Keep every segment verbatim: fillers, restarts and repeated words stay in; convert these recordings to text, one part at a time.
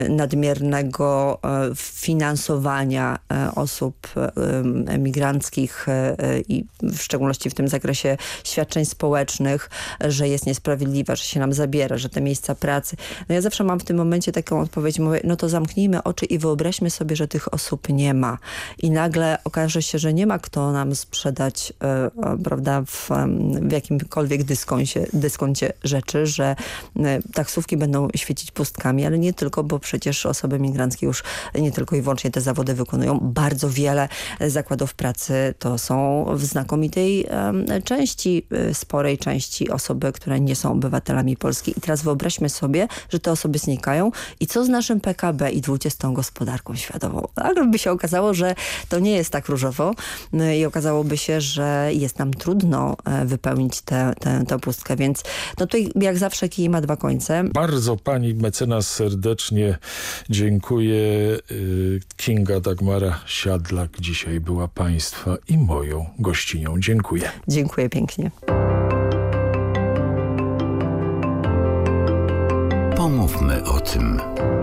nadmiernego finansowania osób emigranckich i w szczególności w tym zakresie świadczeń społecznych, że jest niesprawiedliwa, że się nam zabiera, że te miejsca pracy. No ja zawsze mam w tym momencie taką odpowiedź, mówię, no to zamknijmy oczy i wyobraźmy sobie, że tych osób nie ma. I nagle okaże się, że nie ma kto nam sprzedać, prawda, w, w jakimkolwiek dyskoncie, dyskoncie rzeczy, że taksówki będą świecić pustkami, ale nie tylko, bo przecież osoby migranckie już nie tylko i wyłącznie te zawody wykonują. Bardzo wiele zakładów pracy to są w znakomitej um, części, sporej części osoby, które nie są obywatelami Polski. I teraz wyobraźmy sobie, że te osoby znikają i co z naszym P K B i dwudziestą gospodarką światową? Ale by się okazało, że to nie jest tak różowo i okazałoby się, że jest nam trudno wypełnić tę te, te pustkę, więc no tutaj jak zawsze kij ma dwa końce. Bardzo pani mecenas serdecznie dziękuję. Kinga Dagmara Siadlak dzisiaj była państwa i moją gościnią. Dziękuję. Dziękuję pięknie. Pomówmy o tym.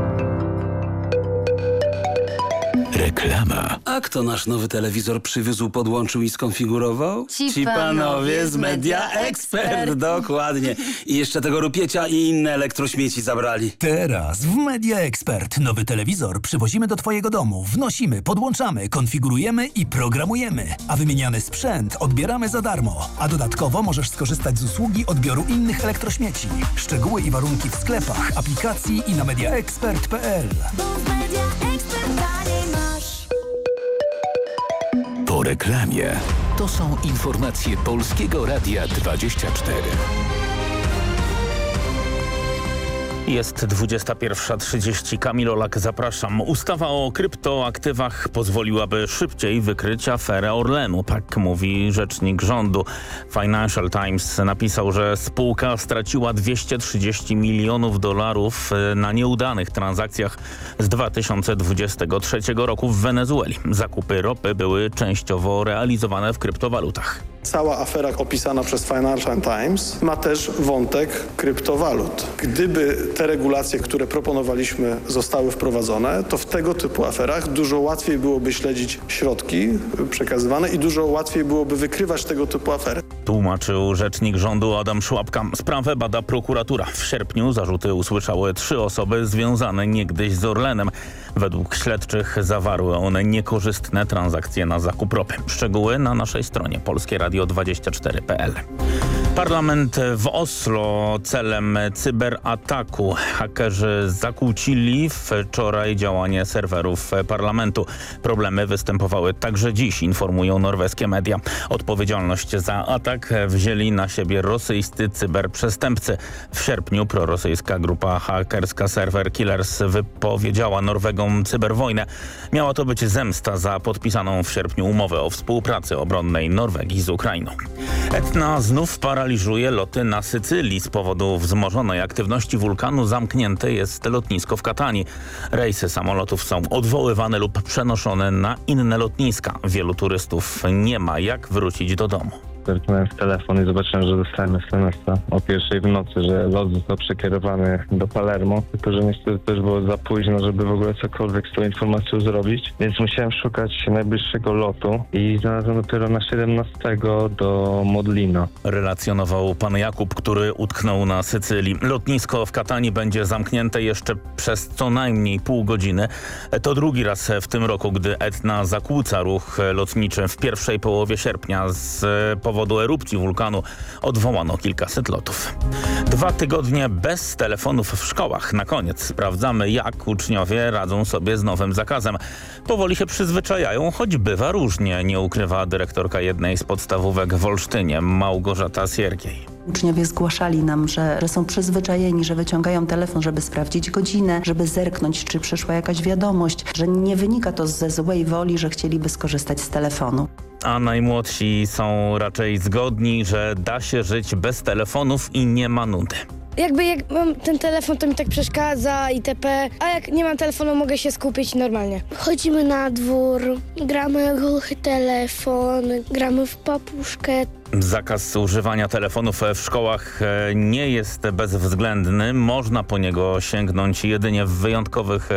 Reklama. A kto nasz nowy telewizor przywiózł, podłączył i skonfigurował? Ci, Ci panowie z Media Expert. Dokładnie. I jeszcze tego rupiecia i inne elektrośmieci zabrali. Teraz w Media Expert nowy telewizor przywozimy do twojego domu, wnosimy, podłączamy, konfigurujemy i programujemy. A wymieniany sprzęt odbieramy za darmo. A dodatkowo możesz skorzystać z usługi odbioru innych elektrośmieci. Szczegóły i warunki w sklepach, aplikacji i na mediaexpert kropka p l. Po reklamie. To są informacje Polskiego Radia dwadzieścia cztery. Jest dwudziesta pierwsza trzydzieści. Kamil Olak, zapraszam. Ustawa o kryptoaktywach pozwoliłaby szybciej wykryć aferę Orlenu. Tak mówi rzecznik rządu. Financial Times napisał, że spółka straciła dwieście trzydzieści milionów dolarów na nieudanych transakcjach z dwa tysiące dwudziestego trzeciego roku w Wenezueli. Zakupy ropy były częściowo realizowane w kryptowalutach. Cała afera opisana przez Financial Times ma też wątek kryptowalut. Gdyby te regulacje, które proponowaliśmy, zostały wprowadzone, to w tego typu aferach dużo łatwiej byłoby śledzić środki przekazywane i dużo łatwiej byłoby wykrywać tego typu afery. Tłumaczył rzecznik rządu Adam Szłapka. Sprawę bada prokuratura. W sierpniu zarzuty usłyszały trzy osoby związane niegdyś z Orlenem. Według śledczych zawarły one niekorzystne transakcje na zakup ropy. Szczegóły na naszej stronie polskie radio dwadzieścia cztery kropka p l. Parlament w Oslo celem cyberataku. Hakerzy zakłócili wczoraj działanie serwerów parlamentu. Problemy występowały także dziś, informują norweskie media. Odpowiedzialność za atak wzięli na siebie rosyjscy cyberprzestępcy. W sierpniu prorosyjska grupa hakerska Server Killers wypowiedziała Norwegom cyberwojnę. Miała to być zemsta za podpisaną w sierpniu umowę o współpracy obronnej Norwegii z Ukrainą. Etna znów paraliżuje loty na Sycylii. Z powodu wzmożonej aktywności wulkanu zamknięte jest lotnisko w Katanii. Rejsy samolotów są odwoływane lub przenoszone na inne lotniska. Wielu turystów nie ma jak wrócić do domu. Zerknąłem w telefon i zobaczyłem, że dostałem es em es a o pierwszej w nocy, że lot został przekierowany do Palermo, tylko że niestety też było za późno, żeby w ogóle cokolwiek z tą informacją zrobić, więc musiałem szukać najbliższego lotu i znalazłem dopiero na siedemnastego do Modlino. Relacjonował pan Jakub, który utknął na Sycylii. Lotnisko w Katanii będzie zamknięte jeszcze przez co najmniej pół godziny. To drugi raz w tym roku, gdy Etna zakłóca ruch lotniczy. W pierwszej połowie sierpnia z powodu Z powodu erupcji wulkanu odwołano kilkaset lotów. Dwa tygodnie bez telefonów w szkołach. Na koniec sprawdzamy, jak uczniowie radzą sobie z nowym zakazem. Powoli się przyzwyczajają, choć bywa różnie, nie ukrywa dyrektorka jednej z podstawówek w Olsztynie, Małgorzata Siergiej. Uczniowie zgłaszali nam, że, że są przyzwyczajeni, że wyciągają telefon, żeby sprawdzić godzinę, żeby zerknąć, czy przyszła jakaś wiadomość, że nie wynika to ze złej woli, że chcieliby skorzystać z telefonu. A najmłodsi są raczej zgodni, że da się żyć bez telefonów i nie ma nudy. Jakby jak mam ten telefon, to mi tak przeszkadza itp. A jak nie mam telefonu, mogę się skupić normalnie. Chodzimy na dwór, gramy głuchy telefon, gramy w papuszkę. Zakaz używania telefonów w szkołach nie jest bezwzględny. Można po niego sięgnąć jedynie w wyjątkowych